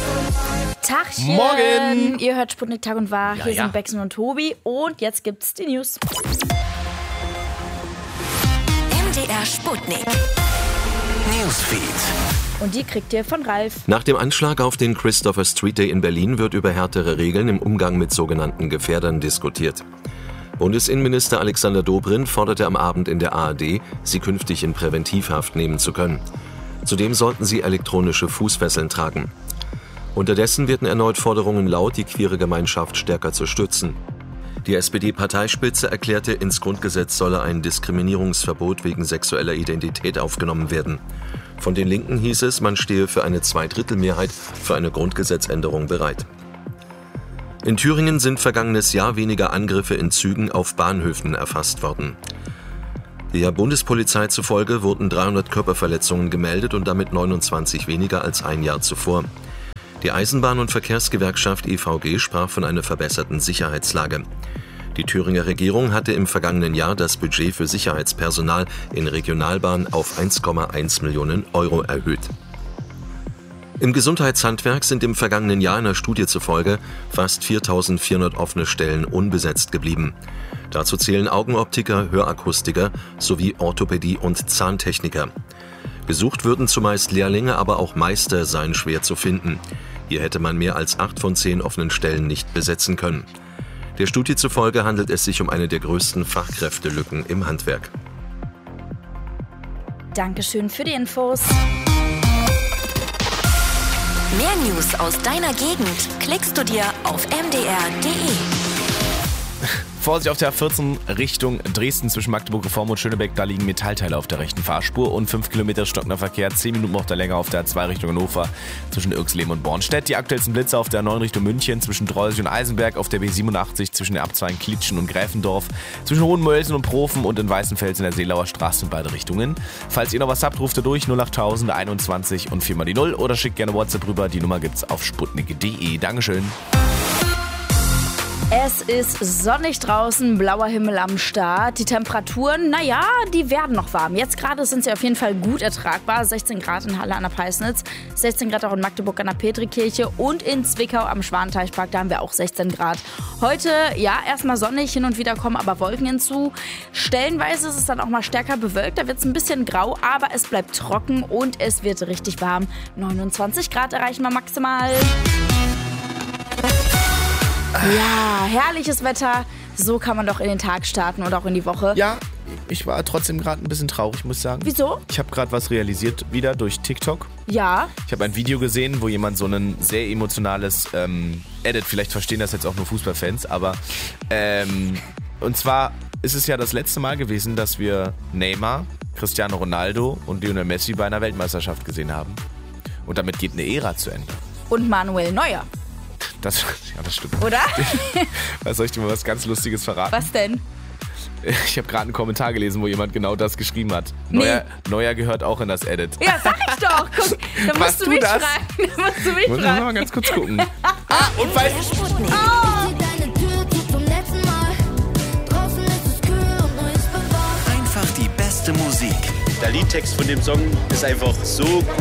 Tagchen. Morgen. Ihr hört Sputnik Tag und Wahr. Ja, Hier ja. sind Bexen und Tobi. Und jetzt gibt's die News. MDR Sputnik. Newsfeed. Und die kriegt ihr von Ralf. Nach dem Anschlag auf den Christopher Street Day in Berlin wird über härtere Regeln im Umgang mit sogenannten Gefährdern diskutiert. Bundesinnenminister Alexander Dobrindt forderte am Abend in der ARD, sie künftig in Präventivhaft nehmen zu können. Zudem sollten sie elektronische Fußfesseln tragen. Unterdessen werden erneut Forderungen laut, die queere Gemeinschaft stärker zu stützen. Die SPD-Parteispitze erklärte, ins Grundgesetz solle ein Diskriminierungsverbot wegen sexueller Identität aufgenommen werden. Von den Linken hieß es, man stehe für eine Zweidrittelmehrheit für eine Grundgesetzänderung bereit. In Thüringen sind vergangenes Jahr weniger Angriffe in Zügen auf Bahnhöfen erfasst worden. Der Bundespolizei zufolge wurden 300 Körperverletzungen gemeldet und damit 29 weniger als ein Jahr zuvor. Die Eisenbahn- und Verkehrsgewerkschaft EVG sprach von einer verbesserten Sicherheitslage. Die Thüringer Regierung hatte im vergangenen Jahr das Budget für Sicherheitspersonal in Regionalbahnen auf 1,1 Millionen Euro erhöht. Im Gesundheitshandwerk sind im vergangenen Jahr einer Studie zufolge fast 4.400 offene Stellen unbesetzt geblieben. Dazu zählen Augenoptiker, Hörakustiker sowie Orthopädie- und Zahntechniker. Gesucht würden zumeist Lehrlinge, aber auch Meister seien schwer zu finden. Hier hätte man mehr als 8 von 10 offenen Stellen nicht besetzen können. Der Studie zufolge handelt es sich um eine der größten Fachkräftelücken im Handwerk. Dankeschön für die Infos. Mehr News aus deiner Gegend klickst du dir auf mdr.de. Vorsicht auf der A14 Richtung Dresden zwischen Magdeburg Reform und Schönebeck. Da liegen Metallteile auf der rechten Fahrspur und 5 Kilometer stockender Verkehr. 10 Minuten auf der Länge auf der A2 Richtung Hannover zwischen Irxleben und Bornstedt. Die aktuellsten Blitze auf der 9 Richtung München zwischen Dreusig und Eisenberg. Auf der B87 zwischen der Abzweigung Klitschen und Gräfendorf. Zwischen Hohenmölsen und Profen und in Weißenfels in der Seelauer Straße in beide Richtungen. Falls ihr noch was habt, ruft ihr durch 08000 21 und 4 mal die 0 oder schickt gerne WhatsApp rüber. Die Nummer gibt's auf sputnik.de. Dankeschön. Es ist sonnig draußen, blauer Himmel am Start. Die Temperaturen, naja, die werden noch warm. Jetzt gerade sind sie auf jeden Fall gut ertragbar. 16 Grad in Halle an der Peisnitz, 16 Grad auch in Magdeburg an der Petrikirche und in Zwickau am Schwanenteichpark, da haben wir auch 16 Grad. Heute, ja, erstmal sonnig, hin und wieder kommen aber Wolken hinzu. Stellenweise ist es dann auch mal stärker bewölkt, da wird es ein bisschen grau, aber es bleibt trocken und es wird richtig warm. 29 Grad erreichen wir maximal. Ja, herrliches Wetter. So kann man doch in den Tag starten und auch in die Woche. Ja, ich war trotzdem gerade ein bisschen traurig, muss ich sagen. Wieso? Ich habe gerade was realisiert, wieder durch TikTok. Ja. Ich habe ein Video gesehen, wo jemand so ein sehr emotionales Edit, vielleicht verstehen das jetzt auch nur Fußballfans, aber und zwar ist es ja das letzte Mal gewesen, dass wir Neymar, Cristiano Ronaldo und Lionel Messi bei einer Weltmeisterschaft gesehen haben. Und damit geht eine Ära zu Ende. Und Manuel Neuer. Das stimmt. Oder? Soll ich dir mal was ganz Lustiges verraten? Was denn? Ich habe gerade einen Kommentar gelesen, wo jemand genau das geschrieben hat. Nee. Neuer gehört auch in das Edit. Ja, sag ich doch. Guck, da musst du mich das? fragen. Da musst du mich Muss ich fragen. mal ganz kurz gucken. Und weil Sputnik. Deine Tür zu zum letzten Mal. Draußen ist es kühl und nur ist bewahrt. Einfach die beste Musik. Der Liedtext von dem Song ist einfach so